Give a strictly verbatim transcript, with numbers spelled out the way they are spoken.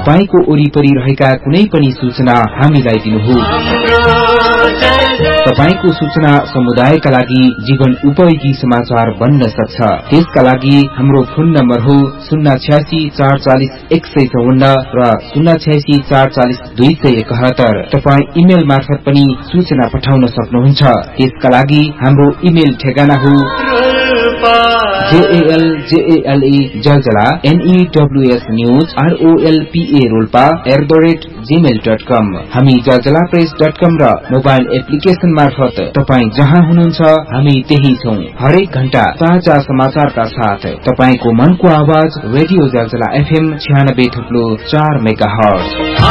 तपाईको वरिपरि रहेका कुनै पनि सूचना हामीलाई दिनुहोस्। तपाईको सूचना समुदायका लागि जीवन उपयोगी समाचार बन्न सक्छ। त्यसका लागि हाम्रो फोन नम्बर हो शून्य छ्यासी चार चालिस एक सय चौवन्न र शून्य छ्यासी चार चालिस दुई सय एकहत्तर। तपाईँ इमेल मार्फत पनि सूचना पठाउन सक्नुहुन्छ। त्यसका लागि हाम्रो इमेल ठेगाना हो JL जेएलई Jaljala एनईडब्ल्यूएस news आरओएलपीए Rolpa at the rate Gmail dot कम। हामी जलजला प्रेस डट कम र मोबाइल एप्लिकेशन मार्फत तपाईँ जहाँ हुनुहुन्छ हामी त्यही छौं। हरेक घण्टा ताजा समाचारका साथ तपाईँको मनको आवाज रेडियो जलजला एफएम छ्यानब्बे थुप्लो चार मेगा हर्ज।